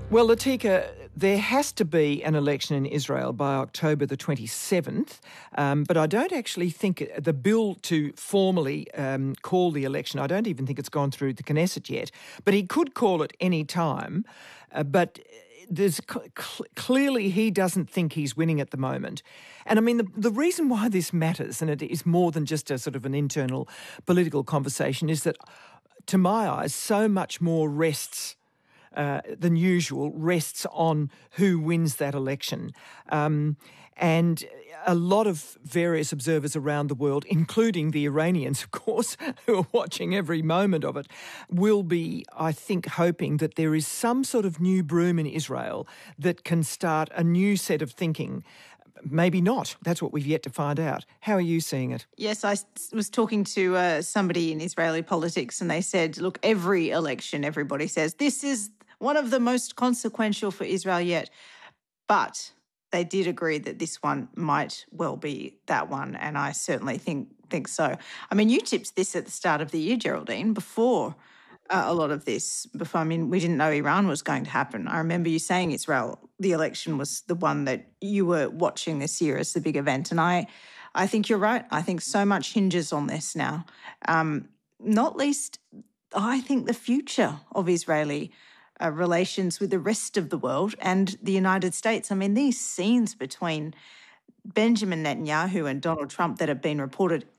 Well, Latika, there has to be an election in Israel by October the 27th, but I don't actually think the bill to formally call the election, I don't even think it's gone through the Knesset yet, but he could call it any time, but there's clearly he doesn't think he's winning at the moment. And I mean, the reason why this matters, and it is more than just a sort of an internal political conversation, is that, to my eyes, so much more than usual rests on who wins that election. And a lot of various observers around the world, including the Iranians, of course, who are watching every moment of it, will be, I think, hoping that there is some sort of new broom in Israel that can start a new set of thinking. Maybe not. That's what we've yet to find out. How are you seeing it? Yes, I was talking to somebody in Israeli politics, and they said, look, every election, everybody says, this is one of the most consequential for Israel yet. But they did agree that this one might well be that one, and I certainly think so. I mean, you tipped this at the start of the year, Geraldine, before a lot of this. We didn't know Iran was going to happen. I remember you saying Israel, the election was the one that you were watching this year as the big event, and I think you're right. I think so much hinges on this now. Not least, I think the future of Israeli relations with the rest of the world and the United States. I mean, these scenes between Benjamin Netanyahu and Donald Trump that have been reported